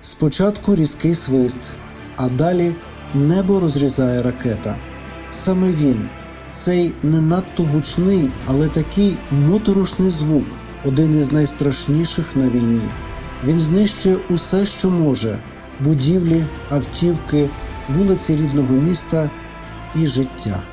Спочатку різкий свист, а далі небо розрізає ракета. Саме він, цей не надто гучний, але такий моторошний звук, один із найстрашніших на війні. Він знищує усе, що може – будівлі, автівки, вулиці рідного міста і життя.